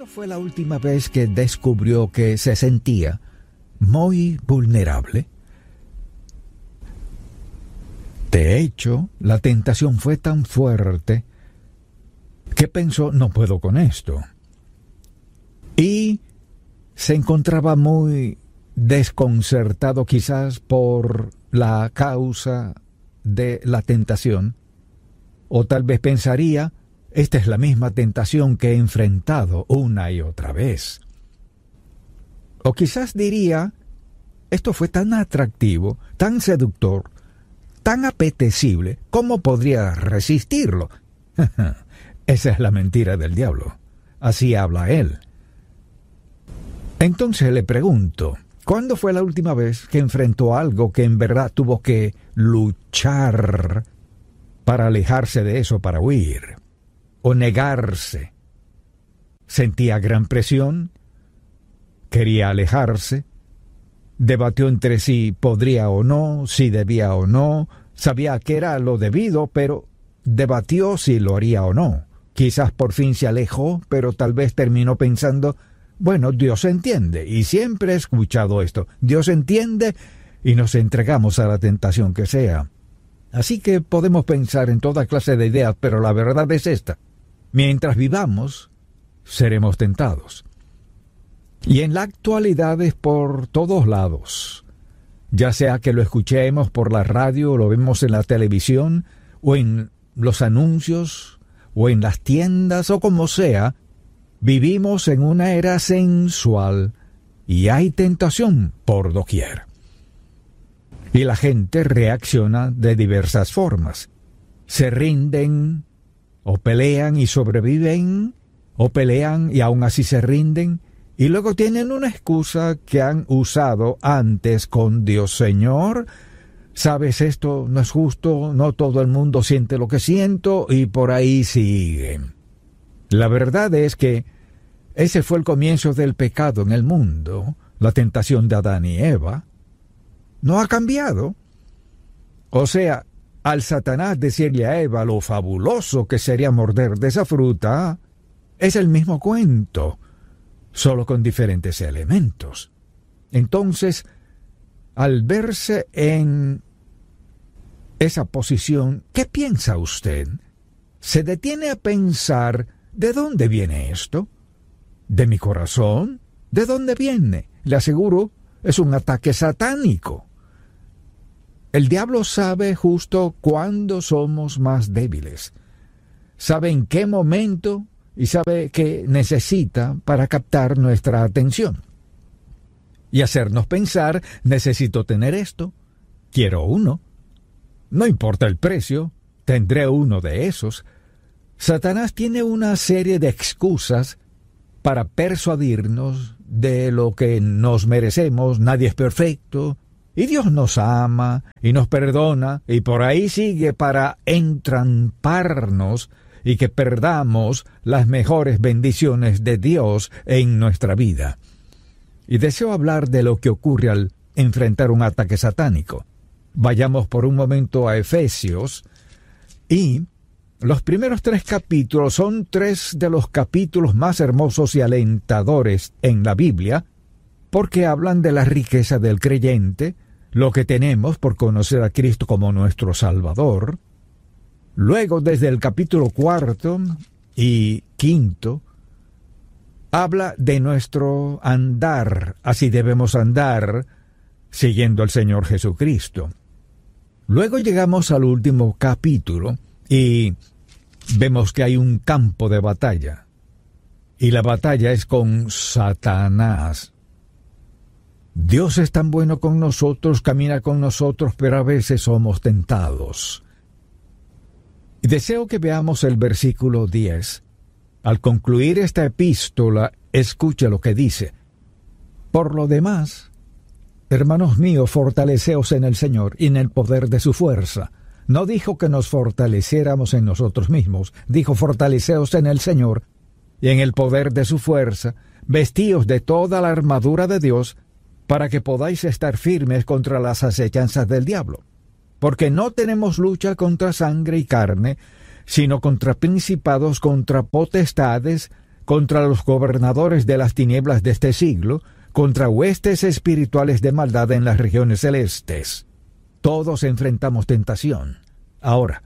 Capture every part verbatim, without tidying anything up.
fue la última vez que descubrió que se sentía muy vulnerable? De hecho, la tentación fue tan fuerte que pensó, no puedo con esto. Y se encontraba muy desconcertado quizás por la causa de la tentación, o tal vez pensaría, esta es la misma tentación que he enfrentado una y otra vez. O quizás diría, esto fue tan atractivo, tan seductor, tan apetecible, ¿cómo podría resistirlo? Esa es la mentira del diablo. Así habla él. Entonces le pregunto, ¿cuándo fue la última vez que enfrentó algo que en verdad tuvo que luchar para alejarse de eso, para huir? ¿O negarse? ¿Sentía gran presión? ¿Quería alejarse? Debatió entre si podría o no, si debía o no, sabía que era lo debido, pero debatió si lo haría o no. Quizás por fin se alejó, pero tal vez terminó pensando, bueno, Dios entiende, y siempre he escuchado esto, Dios entiende y nos entregamos a la tentación que sea. Así que podemos pensar en toda clase de ideas, pero la verdad es esta. Mientras vivamos, seremos tentados. Y en la actualidad es por todos lados. Ya sea que lo escuchemos por la radio, o lo vemos en la televisión, o en los anuncios, o en las tiendas, o como sea, vivimos en una era sensual y hay tentación por doquier. Y la gente reacciona de diversas formas. Se rinden, o pelean y sobreviven, o pelean y aún así se rinden, y luego tienen una excusa que han usado antes con Dios. Señor, sabes, esto no es justo, no todo el mundo siente lo que siento, y por ahí siguen. La verdad es que ese fue el comienzo del pecado en el mundo, la tentación de Adán y Eva. No ha cambiado. O sea, al Satanás decirle a Eva lo fabuloso que sería morder de esa fruta, es el mismo cuento, solo con diferentes elementos. Entonces, al verse en esa posición, ¿qué piensa usted? ¿Se detiene a pensar de dónde viene esto? ¿De mi corazón? ¿De dónde viene? Le aseguro, es un ataque satánico. El diablo sabe justo cuándo somos más débiles. Sabe en qué momento y sabe qué necesita para captar nuestra atención. Y hacernos pensar, necesito tener esto, quiero uno. No importa el precio, tendré uno de esos. Satanás tiene una serie de excusas para persuadirnos de lo que nos merecemos. Nadie es perfecto, y Dios nos ama y nos perdona, y por ahí sigue para entramparnos y que perdamos las mejores bendiciones de Dios en nuestra vida. Y deseo hablar de lo que ocurre al enfrentar un ataque satánico. Vayamos por un momento a Efesios, y los primeros tres capítulos son tres de los capítulos más hermosos y alentadores en la Biblia, porque hablan de la riqueza del creyente, lo que tenemos por conocer a Cristo como nuestro Salvador. Luego, desde el capítulo cuarto y quinto, habla de nuestro andar, así debemos andar, siguiendo al Señor Jesucristo. Luego llegamos al último capítulo, y vemos que hay un campo de batalla, y la batalla es con Satanás. Dios es tan bueno con nosotros, camina con nosotros, pero a veces somos tentados. Y deseo que veamos el versículo diez. Al concluir esta epístola, escuche lo que dice. Por lo demás, hermanos míos, fortaleceos en el Señor y en el poder de su fuerza. No dijo que nos fortaleciéramos en nosotros mismos, dijo fortaleceos en el Señor y en el poder de su fuerza, vestíos de toda la armadura de Dios, para que podáis estar firmes contra las acechanzas del diablo. Porque no tenemos lucha contra sangre y carne, sino contra principados, contra potestades, contra los gobernadores de las tinieblas de este siglo, contra huestes espirituales de maldad en las regiones celestes. Todos enfrentamos tentación. Ahora,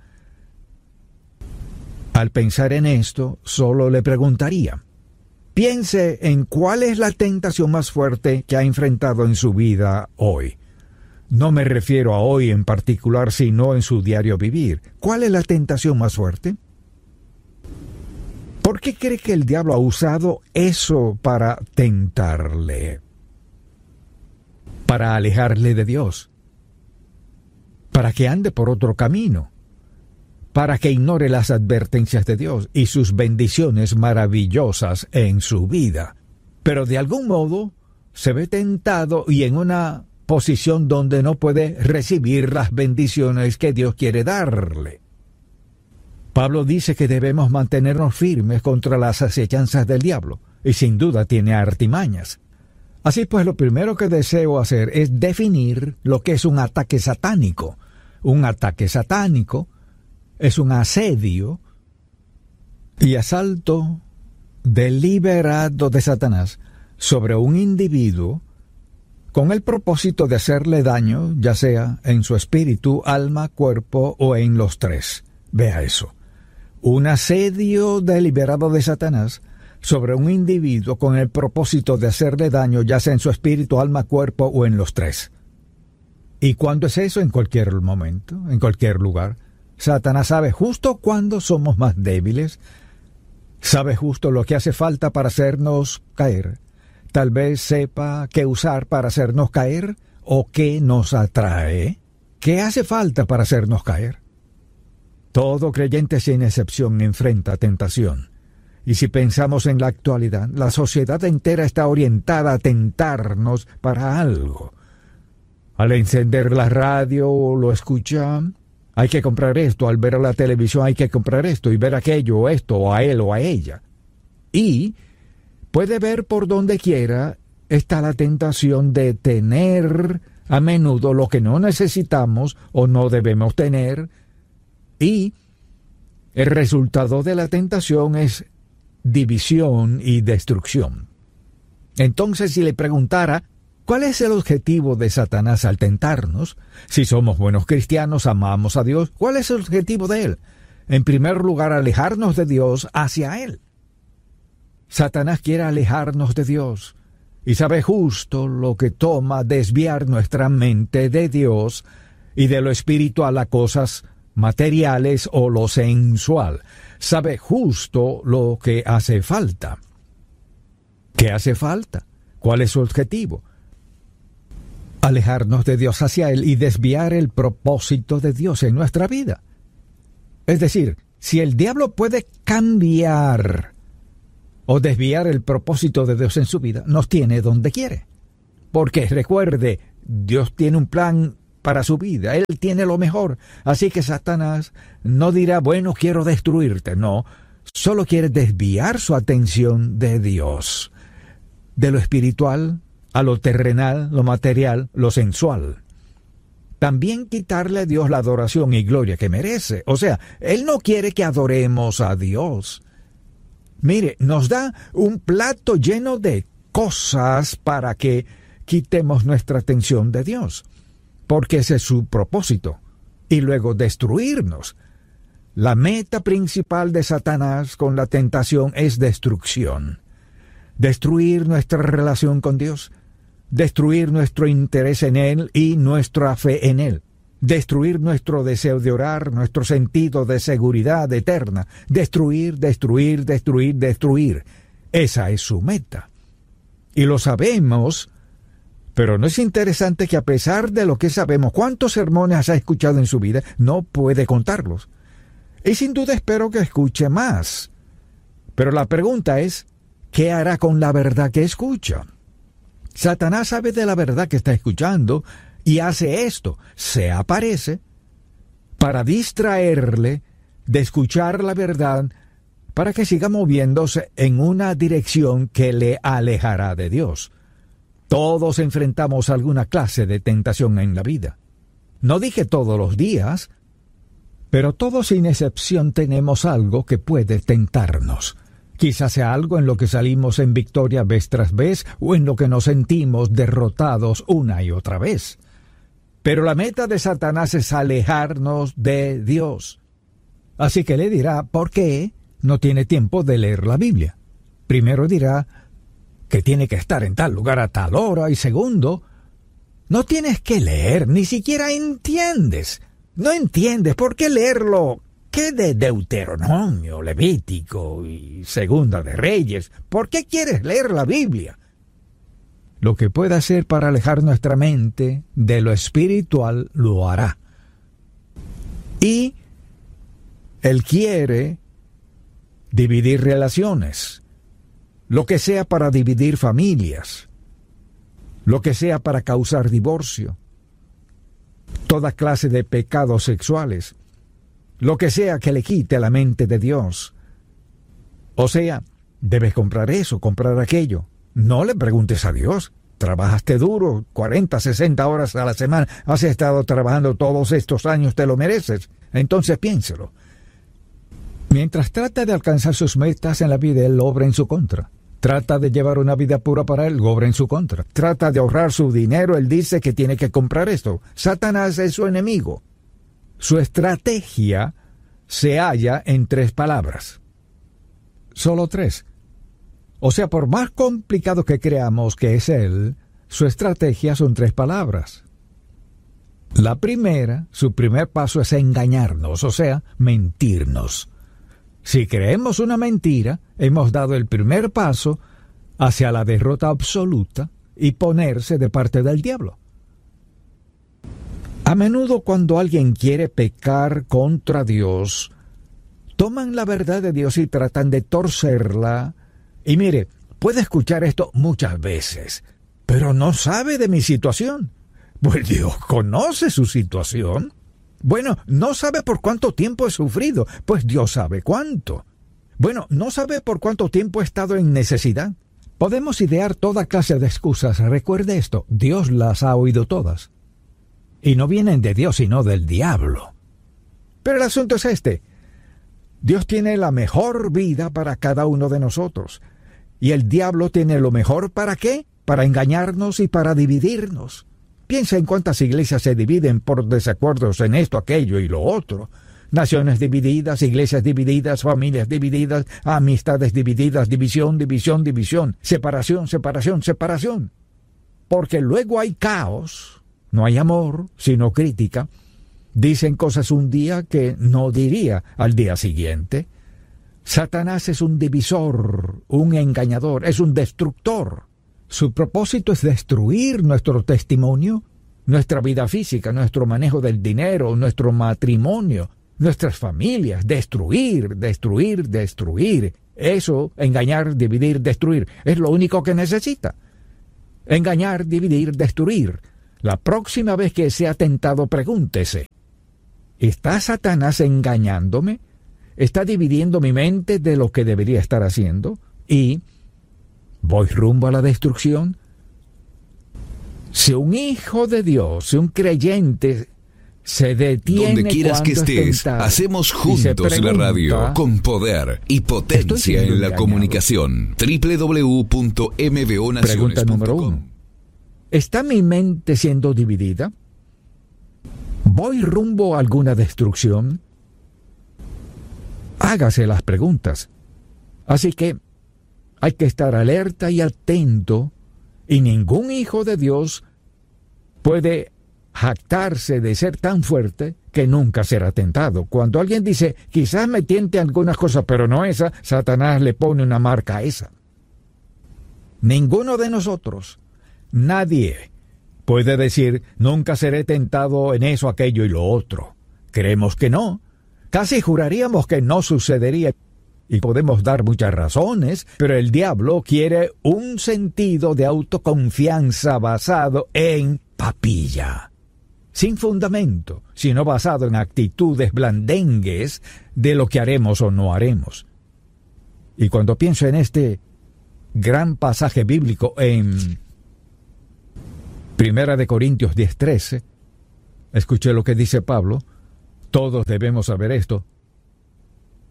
al pensar en esto, solo le preguntaría, piense en cuál es la tentación más fuerte que ha enfrentado en su vida hoy. No me refiero a hoy en particular, sino en su diario vivir. ¿Cuál es la tentación más fuerte? ¿Por qué cree que el diablo ha usado eso para tentarle? Para alejarle de Dios. Para que ande por otro camino. Para que ignore las advertencias de Dios y sus bendiciones maravillosas en su vida. Pero de algún modo se ve tentado y en una posición donde no puede recibir las bendiciones que Dios quiere darle. Pablo dice que debemos mantenernos firmes contra las acechanzas del diablo, y sin duda tiene artimañas. Así pues, lo primero que deseo hacer es definir lo que es un ataque satánico. Un ataque satánico es un asedio y asalto deliberado de Satanás sobre un individuo con el propósito de hacerle daño, ya sea en su espíritu, alma, cuerpo o en los tres. Vea eso. Un asedio deliberado de Satanás sobre un individuo con el propósito de hacerle daño, ya sea en su espíritu, alma, cuerpo o en los tres. ¿Y cuándo es eso? En cualquier momento, en cualquier lugar. Satanás sabe justo cuándo somos más débiles, sabe justo lo que hace falta para hacernos caer. Tal vez sepa qué usar para hacernos caer o qué nos atrae. ¿Qué hace falta para hacernos caer? Todo creyente sin excepción enfrenta tentación. Y si pensamos en la actualidad, la sociedad entera está orientada a tentarnos para algo. Al encender la radio o lo escuchan, hay que comprar esto. Al ver la televisión hay que comprar esto y ver aquello o esto o a él o a ella. Y puede ver por donde quiera está la tentación de tener a menudo lo que no necesitamos o no debemos tener. Y el resultado de la tentación es división y destrucción. Entonces, si le preguntara, ¿cuál es el objetivo de Satanás al tentarnos? Si somos buenos cristianos, amamos a Dios, ¿cuál es el objetivo de él? En primer lugar, alejarnos de Dios hacia él. Satanás quiere alejarnos de Dios y sabe justo lo que toma desviar nuestra mente de Dios y de lo espiritual a cosas materiales o lo sensual. Sabe justo lo que hace falta. ¿Qué hace falta? ¿Cuál es su objetivo? Alejarnos de Dios hacia Él y desviar el propósito de Dios en nuestra vida. Es decir, si el diablo puede cambiar o desviar el propósito de Dios en su vida, nos tiene donde quiere. Porque recuerde, Dios tiene un plan para su vida, Él tiene lo mejor. Así que Satanás no dirá, bueno, quiero destruirte. No, solo quiere desviar su atención de Dios, de lo espiritual a lo terrenal, lo material, lo sensual. También quitarle a Dios la adoración y gloria que merece. O sea, Él no quiere que adoremos a Dios. Mire, nos da un plato lleno de cosas para que quitemos nuestra atención de Dios, porque ese es su propósito, y luego destruirnos. La meta principal de Satanás con la tentación es destrucción. Destruir nuestra relación con Dios, destruir nuestro interés en Él y nuestra fe en Él, destruir nuestro deseo de orar, nuestro sentido de seguridad eterna, destruir, destruir, destruir, destruir. Esa es su meta. Y lo sabemos. Pero no es interesante que a pesar de lo que sabemos, cuántos sermones ha escuchado en su vida, no puede contarlos. Y sin duda espero que escuche más. Pero la pregunta es, ¿qué hará con la verdad que escucha? Satanás sabe de la verdad que está escuchando y hace esto, se aparece para distraerle de escuchar la verdad, para que siga moviéndose en una dirección que le alejará de Dios. Todos enfrentamos alguna clase de tentación en la vida. No dije todos los días, pero todos sin excepción tenemos algo que puede tentarnos. Quizás sea algo en lo que salimos en victoria vez tras vez o en lo que nos sentimos derrotados una y otra vez. Pero la meta de Satanás es alejarnos de Dios. Así que le dirá por qué no tiene tiempo de leer la Biblia. Primero dirá que tiene que estar en tal lugar a tal hora, y segundo, no tienes que leer, ni siquiera entiendes. No entiendes, ¿por qué leerlo? ¿Qué de Deuteronomio, Levítico y Segunda de Reyes? ¿Por qué quieres leer la Biblia? Lo que pueda hacer para alejar nuestra mente de lo espiritual, lo hará. Y Él quiere dividir relaciones, lo que sea para dividir familias, lo que sea para causar divorcio, toda clase de pecados sexuales, lo que sea que le quite la mente de Dios. O sea, debes comprar eso, comprar aquello. No le preguntes a Dios. Trabajaste duro, cuarenta, sesenta horas a la semana, has estado trabajando todos estos años, te lo mereces. Entonces piénselo. Mientras trata de alcanzar sus metas en la vida, Él obra en su contra. Trata de llevar una vida pura para Él, obra en su contra. Trata de ahorrar su dinero, Él dice que tiene que comprar esto. Satanás es su enemigo. Su estrategia se halla en tres palabras. Solo tres. O sea, por más complicado que creamos que es Él, su estrategia son tres palabras. La primera, su primer paso es engañarnos, o sea, mentirnos. Si creemos una mentira, hemos dado el primer paso hacia la derrota absoluta y ponerse de parte del diablo. A menudo cuando alguien quiere pecar contra Dios, toman la verdad de Dios y tratan de torcerla. Y mire, puede escuchar esto muchas veces, pero no sabe de mi situación. Pues Dios conoce su situación. Bueno, no sabe por cuánto tiempo he sufrido, pues Dios sabe cuánto. Bueno, no sabe por cuánto tiempo he estado en necesidad. Podemos idear toda clase de excusas. Recuerde esto, Dios las ha oído todas. Y no vienen de Dios, sino del diablo. Pero el asunto es este. Dios tiene la mejor vida para cada uno de nosotros. Y el diablo tiene lo mejor ¿para qué? Para engañarnos y para dividirnos. Piensa en cuántas iglesias se dividen por desacuerdos en esto, aquello y lo otro. Naciones divididas, iglesias divididas, familias divididas, amistades divididas, división, división, división, separación, separación, separación. Porque luego hay caos, no hay amor, sino crítica. Dicen cosas un día que no diría al día siguiente. Satanás es un divisor, un engañador, es un destructor. Su propósito es destruir nuestro testimonio, nuestra vida física, nuestro manejo del dinero, nuestro matrimonio, nuestras familias. Destruir, destruir, destruir. Eso, engañar, dividir, destruir, es lo único que necesita. Engañar, dividir, destruir. La próxima vez que sea tentado, pregúntese: ¿está Satanás engañándome? ¿Está dividiendo mi mente de lo que debería estar haciendo? ¿Y voy rumbo a la destrucción? Si un hijo de Dios, si un creyente se detiene donde quieras que estés, hacemos juntos la radio con poder y potencia en la comunicación. doble u doble u doble u punto m b o naciones punto com. Pregunta número uno. ¿Está mi mente siendo dividida? ¿Voy rumbo a alguna destrucción? Hágase las preguntas. Así que hay que estar alerta y atento, y ningún hijo de Dios puede jactarse de ser tan fuerte que nunca será tentado. Cuando alguien dice, quizás me tiente algunas cosas, pero no esa, Satanás le pone una marca a esa. Ninguno de nosotros, nadie, puede decir, nunca seré tentado en eso, aquello y lo otro. Creemos que no. Casi juraríamos que no sucedería. Y podemos dar muchas razones, pero el diablo quiere un sentido de autoconfianza basado en papilla, sin fundamento, sino basado en actitudes blandengues de lo que haremos o no haremos. Y cuando pienso en este gran pasaje bíblico en Primera de Corintios diez trece, escuché lo que dice Pablo. Todos debemos saber esto.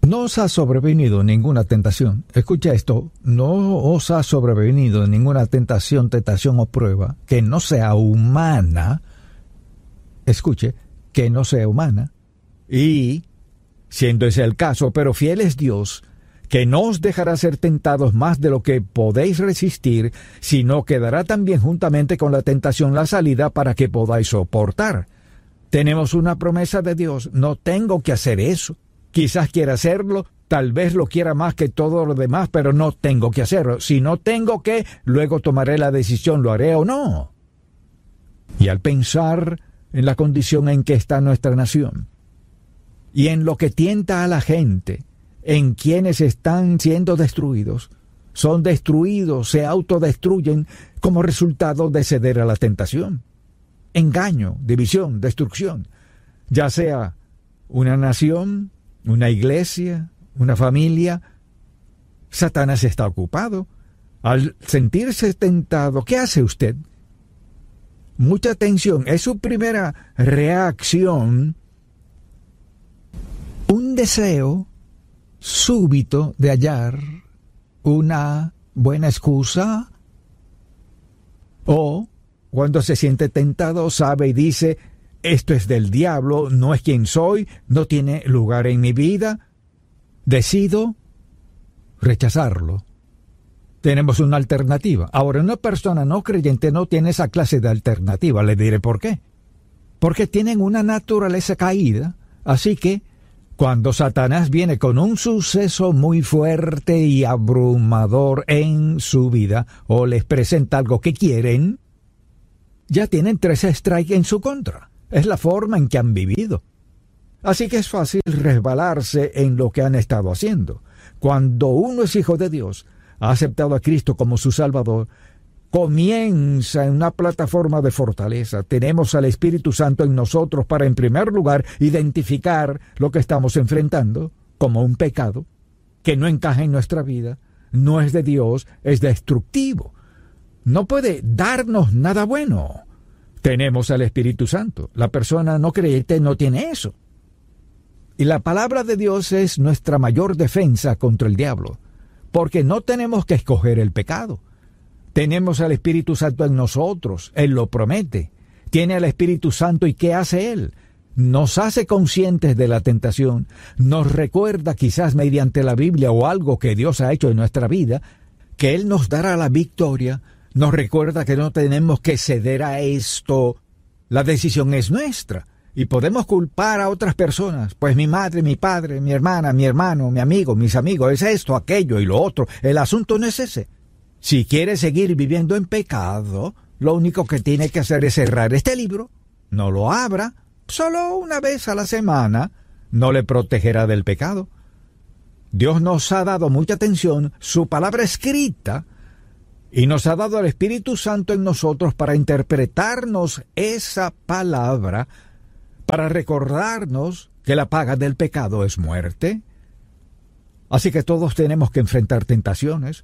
No os ha sobrevenido ninguna tentación. Escucha esto, no os ha sobrevenido ninguna tentación, tentación o prueba que no sea humana. Escuche, que no sea humana. Y, siendo ese el caso, pero fiel es Dios, que no os dejará ser tentados más de lo que podéis resistir, sino que dará también juntamente con la tentación la salida para que podáis soportar. Tenemos una promesa de Dios, no tengo que hacer eso. Quizás quiera hacerlo, tal vez lo quiera más que todo lo demás, pero no tengo que hacerlo. Si no tengo que, luego tomaré la decisión, lo haré o no. Y al pensar en la condición en que está nuestra nación, y en lo que tienta a la gente, en quienes están siendo destruidos, son destruidos, se autodestruyen como resultado de ceder a la tentación. Engaño, división, destrucción, ya sea una nación, una iglesia, una familia. Satanás está ocupado. Al sentirse tentado, ¿qué hace usted? Mucha atención, es su primera reacción, un deseo súbito de hallar una buena excusa, o cuando se siente tentado sabe y dice: esto es del diablo, no es quien soy, no tiene lugar en mi vida. Decido rechazarlo. Tenemos una alternativa. Ahora, una persona no creyente no tiene esa clase de alternativa. Le diré por qué. Porque tienen una naturaleza caída. Así que, cuando Satanás viene con un suceso muy fuerte y abrumador en su vida, o les presenta algo que quieren, ya tienen tres strikes en su contra. Es la forma en que han vivido. Así que es fácil resbalarse en lo que han estado haciendo. Cuando uno es hijo de Dios, ha aceptado a Cristo como su Salvador, comienza en una plataforma de fortaleza. Tenemos al Espíritu Santo en nosotros para, en primer lugar, identificar lo que estamos enfrentando como un pecado que no encaja en nuestra vida, no es de Dios, es destructivo. No puede darnos nada bueno. Tenemos al Espíritu Santo. La persona no creyente no tiene eso. Y la palabra de Dios es nuestra mayor defensa contra el diablo, porque no tenemos que escoger el pecado. Tenemos al Espíritu Santo en nosotros. Él lo promete. Tiene al Espíritu Santo, ¿y qué hace Él? Nos hace conscientes de la tentación. Nos recuerda, quizás mediante la Biblia o algo que Dios ha hecho en nuestra vida, que Él nos dará la victoria. Nos recuerda que no tenemos que ceder a esto. La decisión es nuestra. Y podemos culpar a otras personas. Pues mi madre, mi padre, mi hermana, mi hermano, mi amigo, mis amigos, es esto, aquello y lo otro. El asunto no es ese. Si quiere seguir viviendo en pecado, lo único que tiene que hacer es cerrar este libro. No lo abra. Solo una vez a la semana. No le protegerá del pecado. Dios nos ha dado mucha atención, su palabra escrita, y nos ha dado el Espíritu Santo en nosotros para interpretarnos esa palabra, para recordarnos que la paga del pecado es muerte. Así que todos tenemos que enfrentar tentaciones.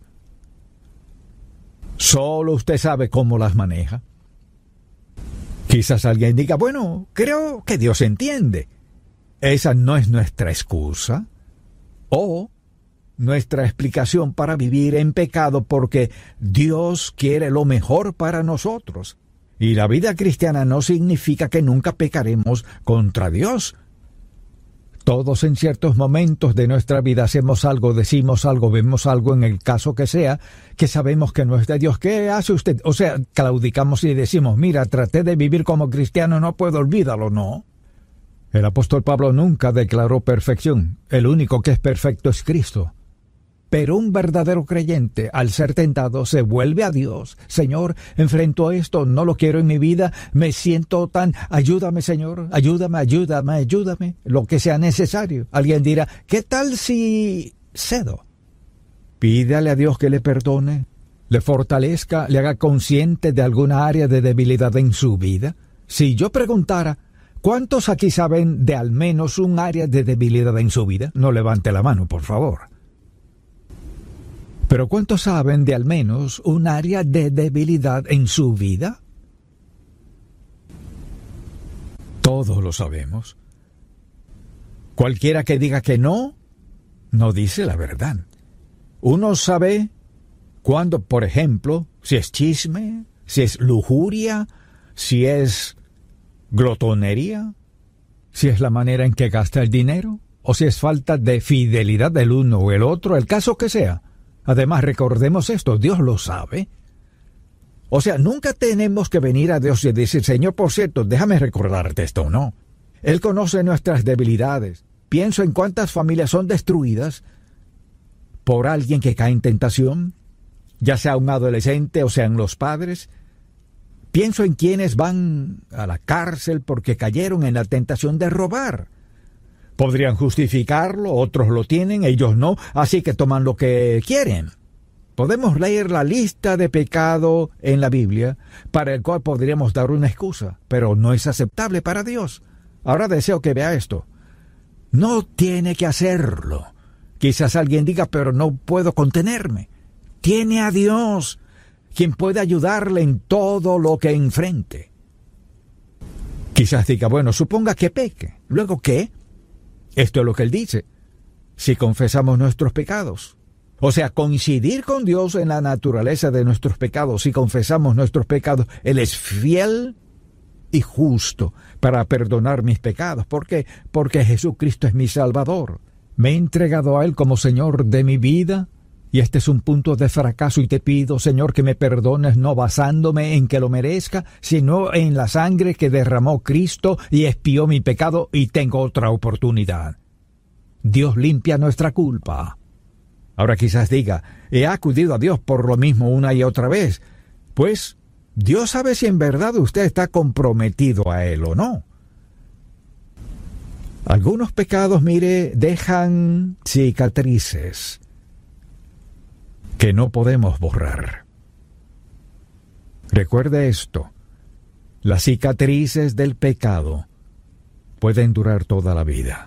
Solo usted sabe cómo las maneja. Quizás alguien diga: bueno, creo que Dios entiende. Esa no es nuestra excusa o nuestra explicación para vivir en pecado, porque Dios quiere lo mejor para nosotros. Y la vida cristiana no significa que nunca pecaremos contra Dios. Todos en ciertos momentos de nuestra vida hacemos algo, decimos algo, vemos algo, en el caso que sea, que sabemos que no es de Dios. ¿Qué hace usted? O sea, claudicamos y decimos: mira, traté de vivir como cristiano, no puedo, olvídalo. No. El apóstol Pablo nunca declaró perfección. El único que es perfecto es Cristo. Pero un verdadero creyente, al ser tentado, se vuelve a Dios. Señor, enfrento esto, no lo quiero en mi vida, me siento tan... Ayúdame, Señor, ayúdame, ayúdame, ayúdame, lo que sea necesario. Alguien dirá: ¿qué tal si cedo? Pídale a Dios que le perdone, le fortalezca, le haga consciente de alguna área de debilidad en su vida. Si yo preguntara: ¿cuántos aquí saben de al menos un área de debilidad en su vida? No levante la mano, por favor. Pero ¿cuántos saben de al menos un área de debilidad en su vida? Todos lo sabemos. Cualquiera que diga que no, no dice la verdad. Uno sabe cuando, por ejemplo, si es chisme, si es lujuria, si es glotonería, si es la manera en que gasta el dinero, o si es falta de fidelidad del uno o el otro, el caso que sea. Además, recordemos esto, Dios lo sabe. O sea, nunca tenemos que venir a Dios y decir, Señor, por cierto, déjame recordarte esto, no. Él conoce nuestras debilidades. Pienso en cuántas familias son destruidas por alguien que cae en tentación, ya sea un adolescente o sean los padres. Pienso en quienes van a la cárcel porque cayeron en la tentación de robar. Podrían justificarlo, otros lo tienen, ellos no, así que toman lo que quieren. Podemos leer la lista de pecado en la Biblia para el cual podríamos dar una excusa, pero no es aceptable para Dios. Ahora deseo que vea esto. No tiene que hacerlo. Quizás alguien diga, pero no puedo contenerme. Tiene a Dios, quien puede ayudarle en todo lo que enfrente. Quizás diga, bueno, suponga que peque. ¿Luego qué? Esto es lo que él dice. Si confesamos nuestros pecados. O sea, coincidir con Dios en la naturaleza de nuestros pecados. Si confesamos nuestros pecados, Él es fiel y justo para perdonar mis pecados. ¿Por qué? Porque Jesucristo es mi Salvador. Me he entregado a Él como Señor de mi vida. Y este es un punto de fracaso y te pido, Señor, que me perdones no basándome en que lo merezca, sino en la sangre que derramó Cristo y expió mi pecado y tengo otra oportunidad. Dios limpia nuestra culpa. Ahora quizás diga, he acudido a Dios por lo mismo una y otra vez. Pues Dios sabe si en verdad usted está comprometido a Él o no. Algunos pecados, mire, dejan cicatrices que no podemos borrar. Recuerde esto, las cicatrices del pecado pueden durar toda la vida.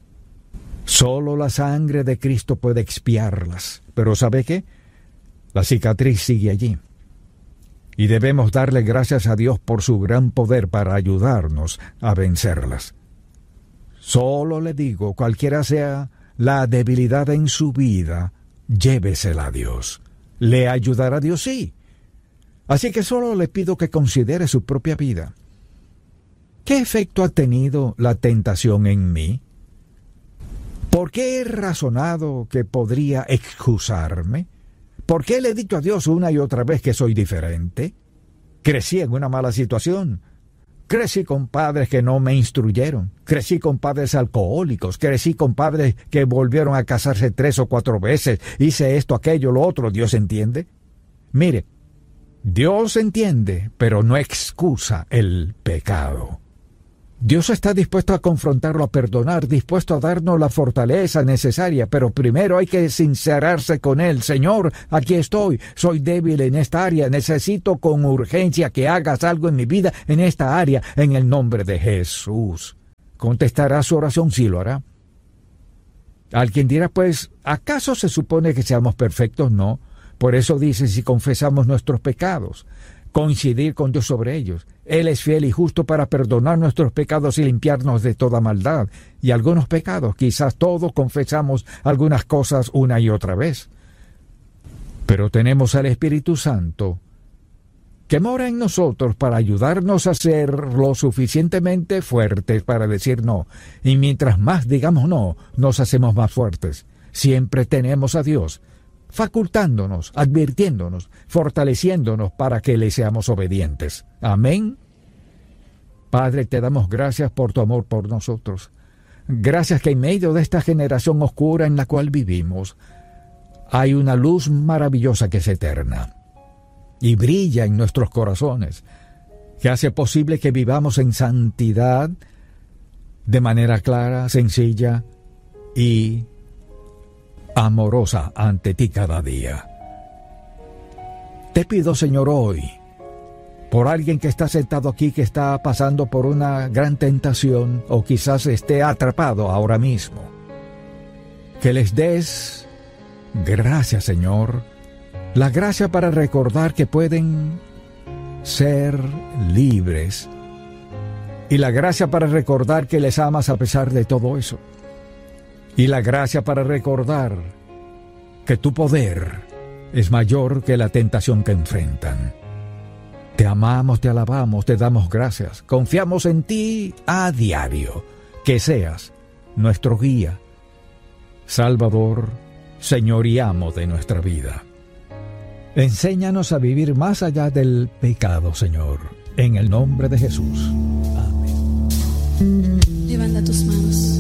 Solo la sangre de Cristo puede expiarlas. Pero ¿sabe qué? La cicatriz sigue allí. Y debemos darle gracias a Dios por su gran poder para ayudarnos a vencerlas. Solo le digo, cualquiera sea la debilidad en su vida, llévesela a Dios. ¿Le ayudará a Dios? Sí. Así que solo le pido que considere su propia vida. ¿Qué efecto ha tenido la tentación en mí? ¿Por qué he razonado que podría excusarme? ¿Por qué le he dicho a Dios una y otra vez que soy diferente? Crecí en una mala situación. Crecí con padres que no me instruyeron. Crecí con padres alcohólicos. Crecí con padres que volvieron a casarse tres o cuatro veces. Hice esto, aquello, lo otro. ¿Dios entiende? Mire, Dios entiende, pero no excusa el pecado. Dios está dispuesto a confrontarlo, a perdonar, dispuesto a darnos la fortaleza necesaria, pero primero hay que sincerarse con Él. Señor, aquí estoy, soy débil en esta área, necesito con urgencia que hagas algo en mi vida, en esta área, en el nombre de Jesús. ¿Contestará su oración? Sí lo hará. Alguien dirá, pues, ¿acaso se supone que seamos perfectos? No. Por eso dice, si confesamos nuestros pecados, coincidir con Dios sobre ellos. Él es fiel y justo para perdonar nuestros pecados y limpiarnos de toda maldad. Y algunos pecados, quizás todos confesamos algunas cosas una y otra vez. Pero tenemos al Espíritu Santo que mora en nosotros para ayudarnos a ser lo suficientemente fuertes para decir no. Y mientras más digamos no, nos hacemos más fuertes. Siempre tenemos a Dios facultándonos, advirtiéndonos, fortaleciéndonos para que le seamos obedientes. Amén. Padre, te damos gracias por tu amor por nosotros. Gracias que en medio de esta generación oscura en la cual vivimos, hay una luz maravillosa que es eterna y brilla en nuestros corazones, que hace posible que vivamos en santidad de manera clara, sencilla y amorosa ante ti cada día. Te pido, Señor, hoy, por alguien que está sentado aquí, que está pasando por una gran tentación, o quizás esté atrapado ahora mismo, que les des gracias, Señor, la gracia para recordar que pueden ser libres, y la gracia para recordar que les amas a pesar de todo eso. y la gracia para recordar que tu poder es mayor que la tentación que enfrentan. Te amamos, te alabamos, te damos gracias. Confiamos en ti a diario. Que seas nuestro guía, Salvador, Señor y amo de nuestra vida. Enséñanos a vivir más allá del pecado, Señor. En el nombre de Jesús. Amén. Levanta tus manos.